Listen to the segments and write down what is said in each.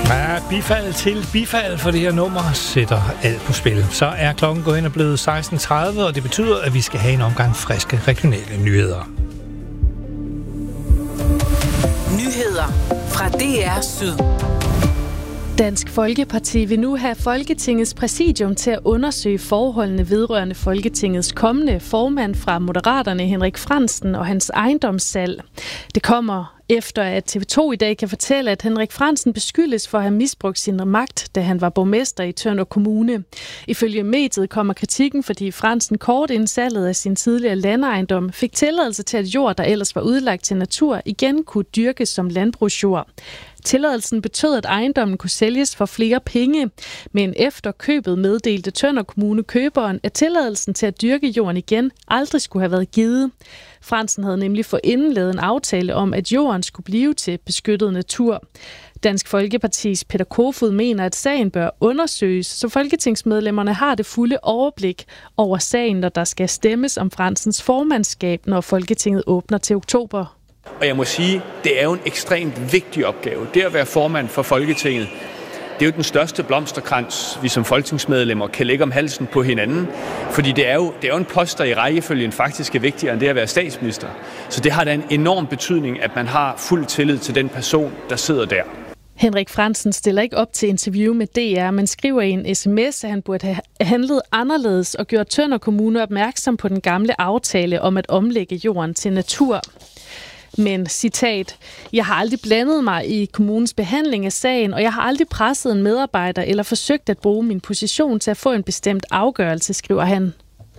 Ja, bifald til bifald for det her nummer sætter alt på spil. Så er klokken gået hen og blevet 16.30, og det betyder, at vi skal have en omgang friske regionale nyheder. Nyheder fra DR Syd. Dansk Folkeparti vil nu have Folketingets præsidium til at undersøge forholdene vedrørende Folketingets kommende formand fra Moderaterne, Henrik Frandsen, og hans ejendomssalg. Det kommer efter, at TV2 i dag kan fortælle, at Henrik Frandsen beskyldes for at have misbrugt sin magt, da han var borgmester i Tønder Kommune. Ifølge mediet kommer kritikken, fordi Frandsen kort inden salget af sin tidligere landejendom fik tilladelse til, at jord, der ellers var udlagt til natur, igen kunne dyrkes som landbrugsjord. Tilladelsen betød, at ejendommen kunne sælges for flere penge, men efter købet meddelte Tønder Kommune køberen, at tilladelsen til at dyrke jorden igen aldrig skulle have været givet. Frandsen havde nemlig forinden lavet en aftale om, at jorden skulle blive til beskyttet natur. Dansk Folkepartis Peter Kofod mener, at sagen bør undersøges, så folketingsmedlemmerne har det fulde overblik over sagen, når der skal stemmes om Frandsens formandskab, når Folketinget åbner til oktober. Og jeg må sige, det er jo en ekstremt vigtig opgave. Det at være formand for Folketinget, det er jo den største blomsterkrans, vi som folketingsmedlemmer kan lægge om halsen på hinanden. Fordi det er jo en post, der i rækkefølgen faktisk er vigtigere end det at være statsminister. Så det har da en enorm betydning, at man har fuld tillid til den person, der sidder der. Henrik Frandsen stiller ikke op til interview med DR, men skriver i en sms, at han burde have handlet anderledes og gjort Tønder Kommune opmærksom på den gamle aftale om at omlægge jorden til natur. Men, citat, jeg har aldrig blandet mig i kommunens behandling af sagen, og jeg har aldrig presset en medarbejder eller forsøgt at bruge min position til at få en bestemt afgørelse, skriver han.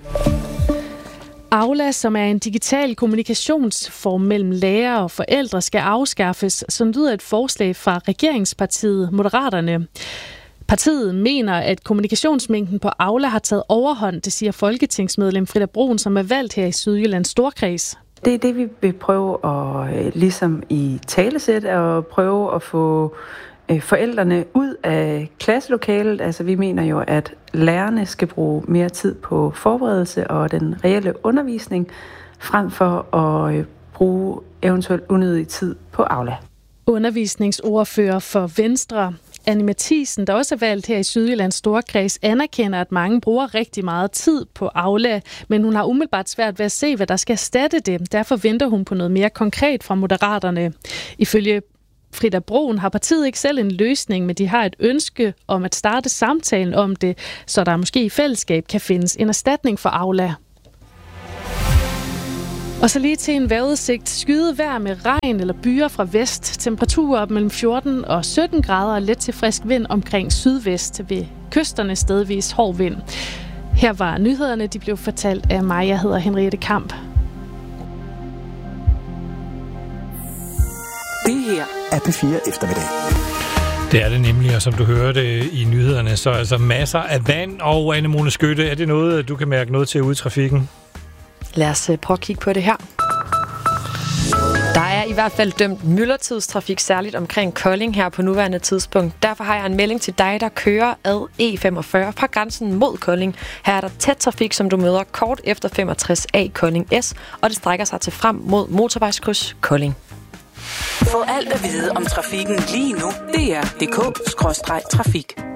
Aula, som er en digital kommunikationsform mellem lærere og forældre, skal afskaffes, som lyder et forslag fra regeringspartiet Moderaterne. Partiet mener, at kommunikationsmængden på Aula har taget overhånd, det siger folketingsmedlem Frida Broen, som er valgt her i Sydjyllands Storkreds. Det er det, vi vil prøve at ligesom i talesæt og prøve at få forældrene ud af klasselokalet. Altså vi mener jo, at lærerne skal bruge mere tid på forberedelse og den reelle undervisning, frem for at bruge eventuelt unødig tid på Aula. Undervisningsordfører for Venstre, Anne Mathisen, der også er valgt her i Sydjyllands Storkreds, anerkender, at mange bruger rigtig meget tid på Aula, men hun har umiddelbart svært ved at se, hvad der skal erstatte det. Derfor venter hun på noget mere konkret fra Moderaterne. Ifølge Frida Broen har partiet ikke selv en løsning, men de har et ønske om at starte samtalen om det, så der måske i fællesskab kan findes en erstatning for Aula. Og så lige til en vejrudsigt. Skyet vejr med regn eller byer fra vest. Temperaturer op mellem 14 og 17 grader og let til frisk vind omkring sydvest. Ved kysterne stedvis hård vind. Her var nyhederne, de blev fortalt af mig. Jeg hedder Henriette Kamp. Det her er P4 Eftermiddag. Det er det nemlig, og som du hørte i nyhederne, så altså masser af vand. Og Anne-Mone Skytte, er det noget, du kan mærke noget til ude i trafikken? Lad os prøve at kigge på det her. Der er i hvert fald dømt myldretidstrafik, særligt omkring Kolding her på nuværende tidspunkt. Derfor har jeg en melding til dig, der kører ad E45 fra grænsen mod Kolding. Her er der tæt trafik, som du møder kort efter 65A Kolding S, og det strækker sig til frem mod motorvejskryds Kolding. Få alt at vide om trafikken lige nu. DR.dk/trafik.